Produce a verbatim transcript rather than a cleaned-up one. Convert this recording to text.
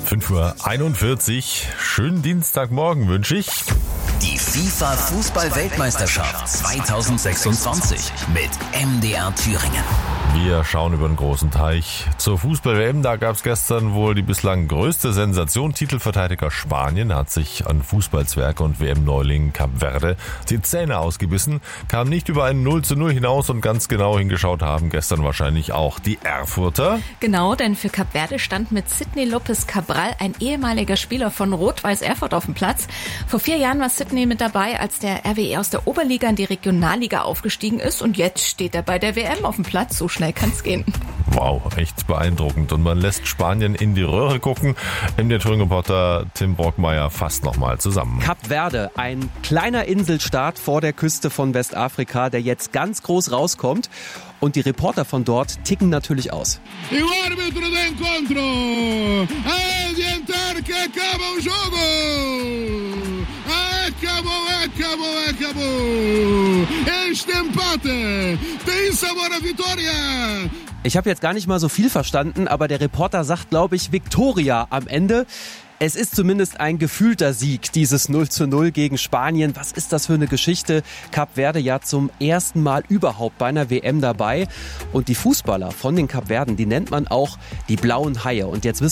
fünf Uhr einundvierzig. Schönen Dienstagmorgen wünsche ich. Die FIFA-Fußball-Weltmeisterschaft zweitausendsechsundzwanzig mit M D R Thüringen. Wir schauen über den großen Teich zur Fußball-W M. Da gab es gestern wohl die bislang größte Sensation. Titelverteidiger Spanien hat sich an Fußballzwerg und W M-Neuling Kap Verde die Zähne ausgebissen, kam nicht über ein null zu null hinaus und ganz genau hingeschaut haben gestern wahrscheinlich auch die Erfurter. Genau, denn für Kap Verde stand mit Sidney Lopez Cabral ein ehemaliger Spieler von Rot-Weiß Erfurt auf dem Platz. Vor vier Jahren war Sidney mit dabei, als der R W E aus der Oberliga in die Regionalliga aufgestiegen ist und jetzt steht er bei der W M auf dem Platz. So schnell kann's gehen. Wow, echt beeindruckend. Und man lässt Spanien in die Röhre gucken. M D R-Thüringen-Reporter Tim Brockmeier fasst nochmal zusammen. Kap Verde, ein kleiner Inselstaat vor der Küste von Westafrika, der jetzt ganz groß rauskommt. Und die Reporter von dort ticken natürlich aus. Ich habe jetzt gar nicht mal so viel verstanden, aber der Reporter sagt, glaube ich, Victoria am Ende. Es ist zumindest ein gefühlter Sieg, dieses null zu null gegen Spanien. Was ist das für eine Geschichte? Kap Verde ja zum ersten Mal überhaupt bei einer W M dabei. Und die Fußballer von den Kapverden, die nennt man auch die blauen Haie. Und jetzt wissen